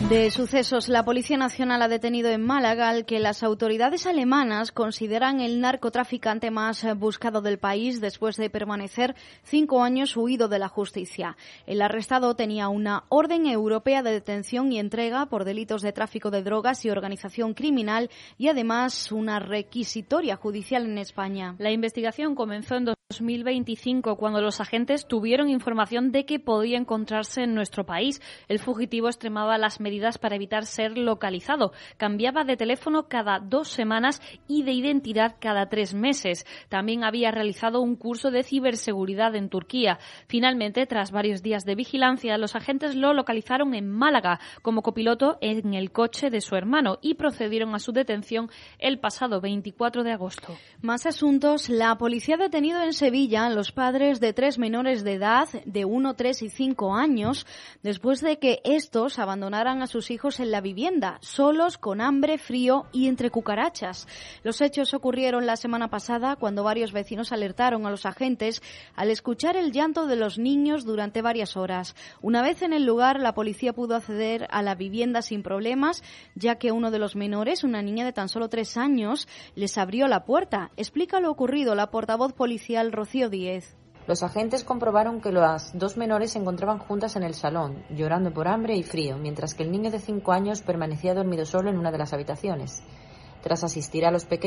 De sucesos, la Policía Nacional ha detenido en Málaga al que las autoridades alemanas consideran el narcotraficante más buscado del país después de permanecer 5 años huido de la justicia. El arrestado tenía una orden europea de detención y entrega por delitos de tráfico de drogas y organización criminal y además una requisitoria judicial en España. La investigación comenzó en 2025 cuando los agentes tuvieron información de que podía encontrarse en nuestro país. El fugitivo extremaba las medidas para evitar ser localizado. Cambiaba de teléfono cada 2 semanas y de identidad cada 3 meses. También había realizado un curso de ciberseguridad en Turquía. Finalmente, tras varios días de vigilancia, los agentes lo localizaron en Málaga como copiloto en el coche de su hermano y procedieron a su detención el pasado 24 de agosto. Más asuntos. La policía ha detenido en Sevilla a los padres de 3 menores de edad de 1, 3 y 5 años después de que estos abandonaran a sus hijos en la vivienda, solos, con hambre, frío y entre cucarachas. Los hechos ocurrieron la semana pasada cuando varios vecinos alertaron a los agentes al escuchar el llanto de los niños durante varias horas. Una vez en el lugar, la policía pudo acceder a la vivienda sin problemas, ya que uno de los menores, una niña de tan solo 3 años, les abrió la puerta. Explica lo ocurrido la portavoz policial Rocío Díez. Los agentes comprobaron que las 2 menores se encontraban juntas en el salón, llorando por hambre y frío, mientras que el niño de 5 años permanecía dormido solo en una de las habitaciones. Tras asistir a los pequeños